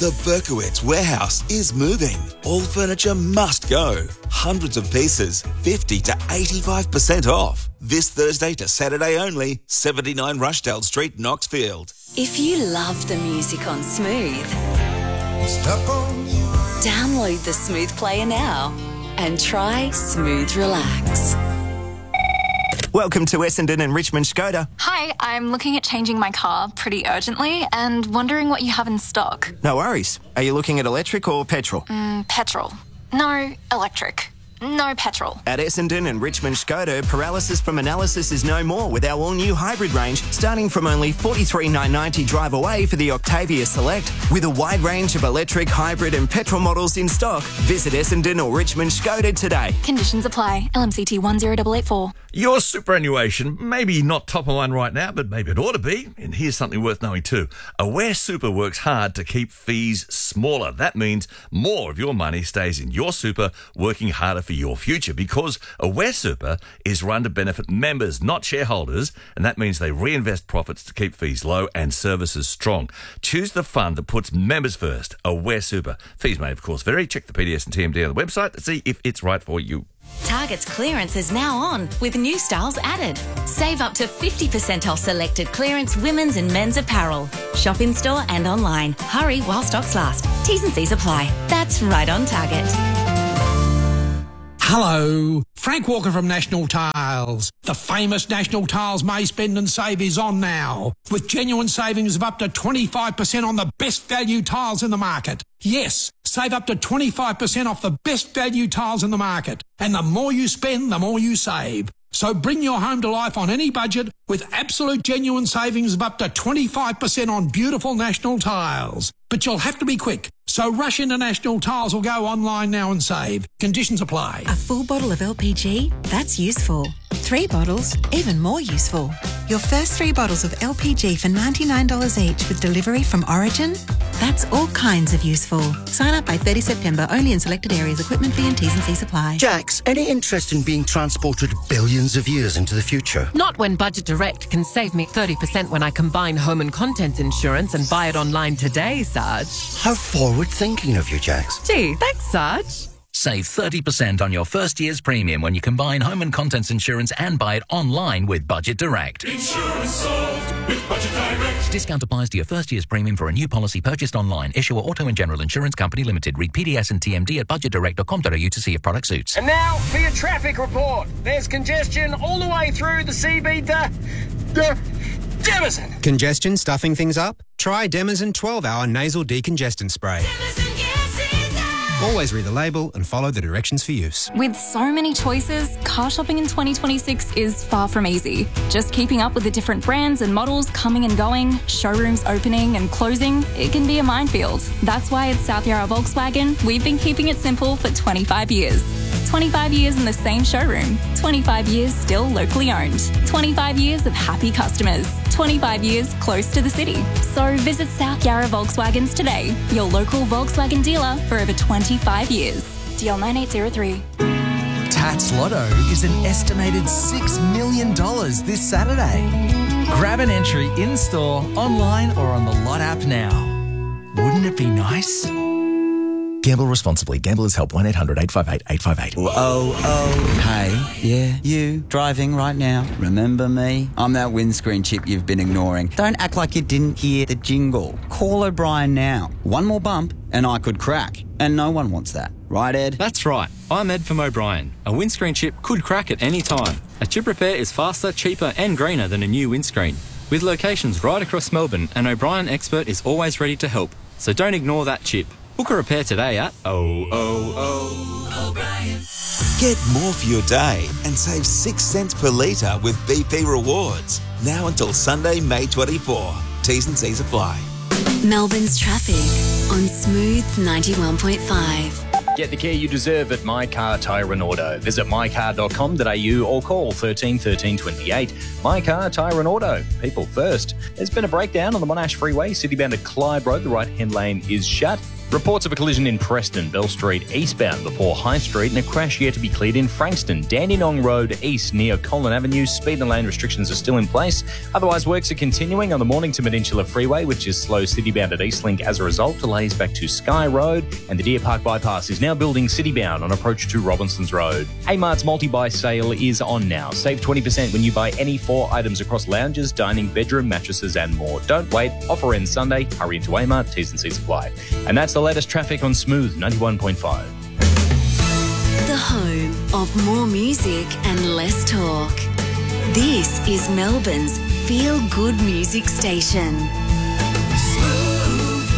The Berkowitz warehouse is moving. All furniture must go. Hundreds of pieces, 50 to 85% off. This Thursday to Saturday only, 79 Rushdale Street, Knoxfield. If you love the music on Smooth, Stuck on you. download the Smooth player now and try Smooth Relax. Welcome to Essendon and Richmond Skoda. Hi, I'm looking at changing my car pretty urgently and wondering what you have in stock. No worries. Are you looking at electric or petrol? Petrol. No, electric. No petrol. At Essendon and Richmond Skoda, paralysis from analysis is no more with our all-new hybrid range, starting from only $43,990 drive away for the Octavia Select. With a wide range of electric, hybrid and petrol models in stock, visit Essendon or Richmond Skoda today. Conditions apply. LMCT 10884. Your superannuation, maybe not top of mind right now, but maybe it ought to be. And here's something worth knowing too. Aware Super works hard to keep fees smaller. That means more of your money stays in your super, working harder for your future, because Aware Super is run to benefit members, not shareholders, and that means they reinvest profits to keep fees low and services strong. Choose the fund that puts members first. Aware Super. Fees may, of course, vary. Check the PDS and TMD on the website to see if it's right for you. Target's clearance is now on, with new styles added. Save up to 50% off selected clearance women's and men's apparel. Shop in store and online. Hurry while stocks last. T's and C's apply. That's right on Target. Hello, Frank Walker from National Tiles. The famous National Tiles May Spend and Save is on now, with genuine savings of up to 25% on the best value tiles in the market. Yes, save up to 25% off the best value tiles in the market. And the more you spend, the more you save. So bring your home to life on any budget with absolute genuine savings of up to 25% on beautiful National Tiles. But you'll have to be quick. So rush into National Tiles or go online now and save. Conditions apply. A full bottle of LPG? That's useful. 3 bottles? Even more useful. Your first 3 bottles of LPG for $99 each with delivery from Origin? That's all kinds of useful. Sign up by 30 September, only in selected areas. Equipment fee and T's and C's apply. Jax, any interest in being transported billions of years into the future? Not when Budget Direct can save me 30% when I combine home and contents insurance and buy it online today, Sarge. How forward-thinking of you, Jax. Gee, thanks, Sarge. Save 30% on your first year's premium when you combine home and contents insurance and buy it online with Budget Direct. Insurance solved with Budget Direct. Discount applies to your first year's premium for a new policy purchased online. Issuer Auto and General Insurance Company Limited. Read PDS and TMD at budgetdirect.com.au to see if product suits. And now for your traffic report. There's congestion all the way through the CB Demison. Congestion stuffing things up? Try Demison 12-hour nasal decongestant spray. Always read the label and follow the directions for use. With so many choices, car shopping in 2026 is far from easy. Just keeping up with the different brands and models coming and going, showrooms opening and closing, it can be a minefield. That's why at South Yarra Volkswagen, we've been keeping it simple for 25 years. 25 years in the same showroom. 25 years still locally owned. 25 years of happy customers. 25 years close to the city. So visit South Yarra Volkswagens today, your local Volkswagen dealer for over 25 years. DL 9803. Tats Lotto is an estimated $6 million this Saturday. Grab an entry in-store, online or on the Lot app now. Wouldn't it be nice? Gamble responsibly. Gamblers Help 1-800-858-858. Hey, yeah, you, driving right now. Remember me? I'm that windscreen chip you've been ignoring. Don't act like you didn't hear the jingle. Call O'Brien now. One more bump and I could crack. And no one wants that. Right, Ed? That's right. I'm Ed from O'Brien. A windscreen chip could crack at any time. A chip repair is faster, cheaper and greener than a new windscreen. With locations right across Melbourne, an O'Brien expert is always ready to help. So don't ignore that chip. Book a repair today at O'Brien. Get more for your day and save 6 cents per litre with BP Rewards. Now until Sunday, May 24. T's and C's apply. Melbourne's traffic on Smooth 91.5. Get the care you deserve at My Car Tyre and Auto. Visit mycar.com.au or call 13 13 28. My Car Tyre and Auto. People first. There's been a breakdown on the Monash Freeway. Citybound to Clyde Road. The right-hand lane is shut. Reports of a collision in Preston, Bell Street eastbound before High Street, and a crash yet to be cleared in Frankston, Dandenong Road east near Colin Avenue. Speed and lane restrictions are still in place. Otherwise, works are continuing on the Mornington Peninsula Freeway, which is slow citybound at Eastlink as a result. Delays back to Sky Road, and the Deer Park Bypass is now building citybound on approach to Robinsons Road. Amart's multi-buy sale is on now. Save 20% when you buy any 4 items across lounges, dining, bedroom, mattresses and more. Don't wait. Offer ends Sunday. Hurry into Amart. T's and C's apply. And that's the latest traffic on Smooth 91.5. The home of more music and less talk. This is Melbourne's feel-good music station. Smooth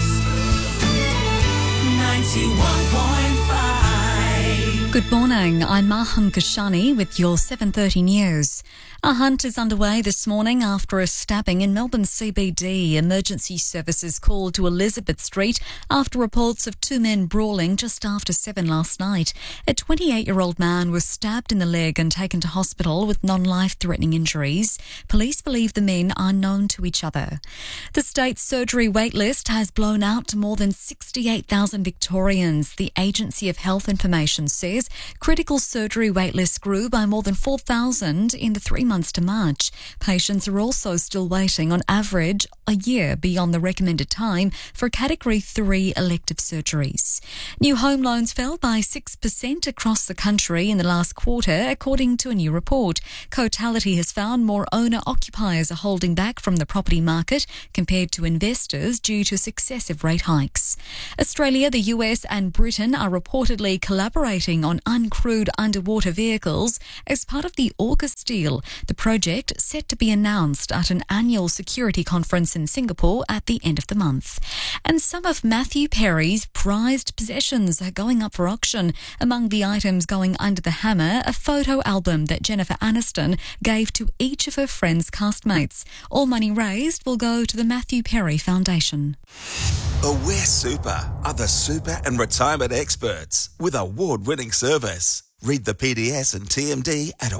91.5. Good morning, I'm Maham Kashani with your 7:30 news. A hunt is underway this morning after a stabbing in Melbourne CBD. Emergency services called to Elizabeth Street after reports of 2 men brawling just after 7 last night. A 28-year-old man was stabbed in the leg and taken to hospital with non-life-threatening injuries. Police believe the men are known to each other. The state's surgery waitlist has blown out to more than 68,000 Victorians. The Agency of Health Information says critical surgery waitlists grew by more than 4,000 in the 3 months to March. Patients are also still waiting on average a year beyond the recommended time for Category 3 elective surgeries. New home loans fell by 6% across the country in the last quarter, according to a new report. Cotality has found more owner-occupiers are holding back from the property market compared to investors due to successive rate hikes. Australia, the US and Britain are reportedly collaborating on uncrewed underwater vehicles as part of the AUKUS deal. The project set to be announced at an annual security conference in Singapore at the end of the month. And some of Matthew Perry's prized possessions are going up for auction. Among the items going under the hammer, a photo album that Jennifer Aniston gave to each of her friends' castmates. All money raised will go to the Matthew Perry Foundation. Aware Super are the super and retirement experts with award-winning service. Read the PDS and TMD at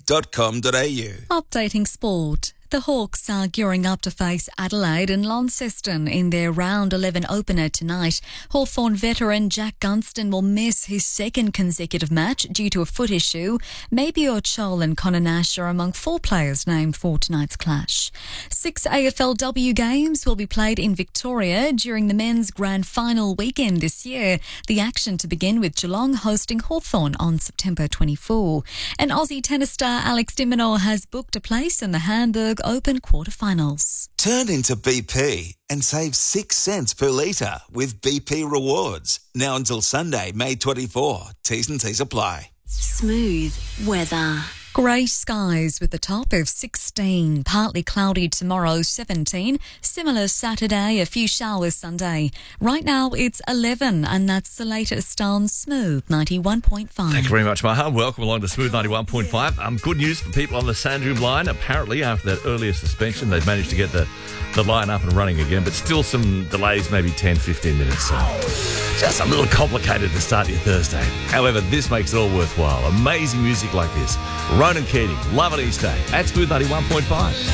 aware.com.au. Updating sport. The Hawks are gearing up to face Adelaide and Launceston in their Round 11 opener tonight. Hawthorn veteran Jack Gunston will miss his second consecutive match due to a foot issue. Mabior Chol and Connor Nash are among 4 players named for tonight's clash. 6 AFLW games will be played in Victoria during the men's grand final weekend this year. The action to begin with Geelong hosting Hawthorn on September 24. And Aussie tennis star Alex de Minaur has booked a place in the Hamburg Open quarterfinals. Turn into BP and save 6 cents per litre with BP Rewards. Now until Sunday, May 24. T's and C's apply. Smooth weather. Grey skies with a top of 16. Partly cloudy tomorrow, 17. Similar Saturday, a few showers Sunday. Right now it's 11 and that's the latest on Smooth 91.5. Thank you very much, Maha. Welcome along to Smooth 91.5. Good news for people on the Sandroom line. Apparently, after that earlier suspension, they've managed to get the line up and running again, but still some delays, maybe 10, 15 minutes. So just a little complicated to start your Thursday. However, this makes it all worthwhile. Amazing music like this. Ronan Keating, Love It East Day at Smooth 91.5.